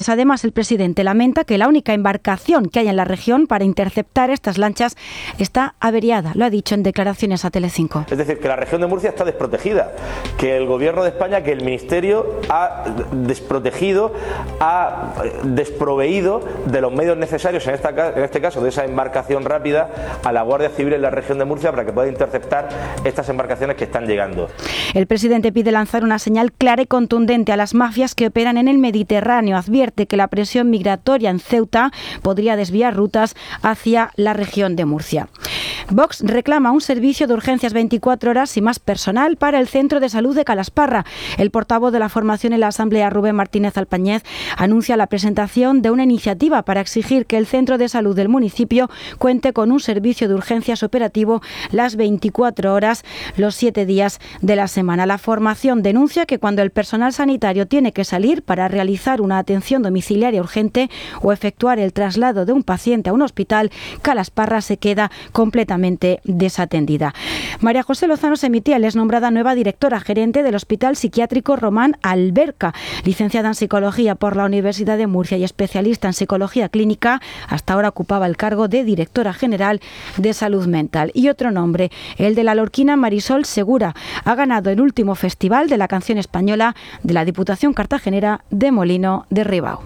Pues además el presidente lamenta que la única embarcación que hay en la región para interceptar estas lanchas está averiada. Lo ha dicho en declaraciones a Telecinco. Es decir, que la región de Murcia está desprotegida, que el gobierno de España, que el ministerio ha desprotegido, ha desproveído de los medios necesarios, en este caso de esa embarcación rápida, a la Guardia Civil en la región de Murcia para que pueda interceptar estas embarcaciones que están llegando. El presidente pide lanzar una señal clara y contundente a las mafias que operan en el Mediterráneo. Advierte que la presión migratoria en Ceuta podría desviar rutas hacia la región de Murcia. Vox reclama un servicio de urgencias 24 horas y más personal para el Centro de Salud de Calasparra. El portavoz de la formación en la Asamblea, Rubén Martínez Alpañez, anuncia la presentación de una iniciativa para exigir que el Centro de Salud del municipio cuente con un servicio de urgencias operativo las 24 horas, los 7 días de la semana. La formación denuncia que cuando el personal sanitario tiene que salir para realizar una atención domiciliaria urgente o efectuar el traslado de un paciente a un hospital, Calasparra se queda completamente desatendida. María José Lozano Semitiel es nombrada nueva directora gerente del Hospital Psiquiátrico Román Alberca. Licenciada en Psicología por la Universidad de Murcia y especialista en Psicología Clínica, hasta ahora ocupaba el cargo de directora general de Salud Mental. Y otro nombre, el de la lorquina Marisol Segura. Ha ganado el último Festival de la Canción Española de la Diputación Cartagenera de Molino de Ribao.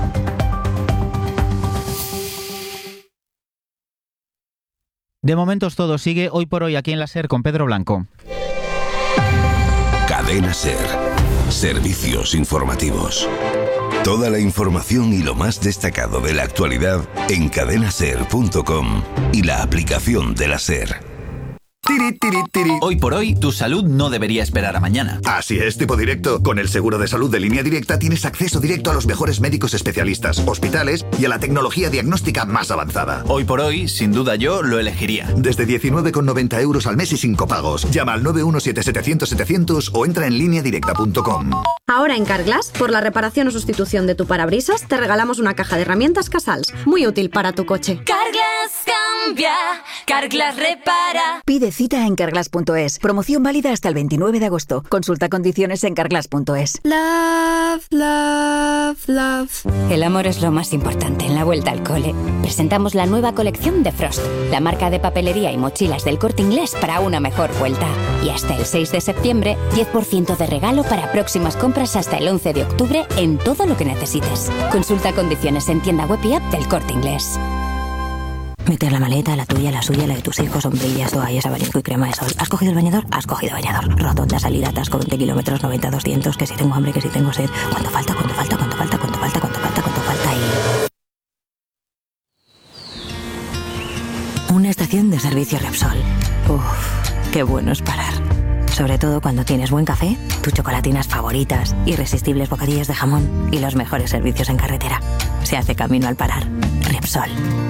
De momentos todo sigue hoy por hoy aquí en la SER con Pedro Blanco. Cadena SER. Servicios informativos. Toda la información y lo más destacado de la actualidad en cadenaser.com y la aplicación de la SER. Hoy por hoy, tu salud no debería esperar a mañana. Así es, tipo directo. Con el seguro de salud de Línea Directa tienes acceso directo a los mejores médicos especialistas, hospitales y a la tecnología diagnóstica más avanzada. Hoy por hoy, sin duda yo lo elegiría. Desde 19,90 euros al mes y sin copagos. Llama al 917-700-700 o entra en lineadirecta.com. Ahora en Carglass, por la reparación o sustitución de tu parabrisas, te regalamos una caja de herramientas Casals, muy útil para tu coche. Carglass cambia, Carglass repara. Pide cita en carglass.es. Promoción válida hasta el 29 de agosto. Consulta condiciones en carglass.es. Love, love, love. El amor es lo más importante en la vuelta al cole. Presentamos la nueva colección de Frost, la marca de papelería y mochilas del Corte Inglés para una mejor vuelta. Y hasta el 6 de septiembre, 10% de regalo para próximas compras hasta el 11 de octubre en todo lo que necesites. Consulta condiciones en tienda web y app del Corte Inglés. Meter la maleta, la tuya, la suya, la de tus hijos, sombrillas, toallas, abanico y crema de sol. ¿Has cogido el bañador? Has cogido bañador. Rotonda, salida, atasco, 20 kilómetros, 90, 200, que si tengo hambre, que si tengo sed. ¿Cuánto falta? ¿Cuánto falta? ¿Cuánto falta? ¿Cuánto falta? ¿Cuánto falta? ¿Cuánto falta? Y... una estación de servicio Repsol. Uf, qué bueno es parar. Sobre todo cuando tienes buen café, tus chocolatinas favoritas, irresistibles bocadillos de jamón y los mejores servicios en carretera. Se hace camino al parar. Repsol.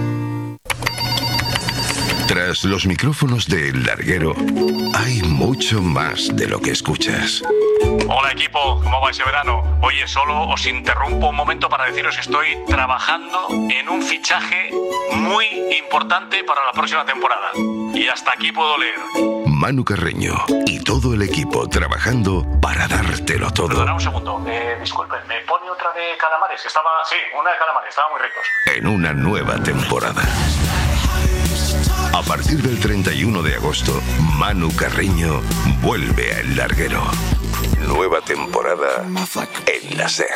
Tras los micrófonos de El Larguero, hay mucho más de lo que escuchas. Hola equipo, ¿cómo va ese verano? Oye, solo os interrumpo un momento para deciros que estoy trabajando en un fichaje muy importante para la próxima temporada. Y hasta aquí puedo leer. Manu Carreño y todo el equipo trabajando para dártelo todo. Perdona un segundo, disculpen, ¿me pone otra de calamares? Sí, una de calamares, estaban muy ricos. En una nueva temporada. A partir del 31 de agosto, Manu Carreño vuelve a El Larguero. Nueva temporada en la SER.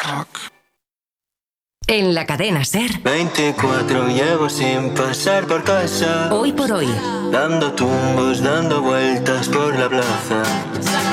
En la cadena SER. 24 llevo sin pasar por casa. Hoy por hoy. Dando tumbos, dando vueltas por la plaza.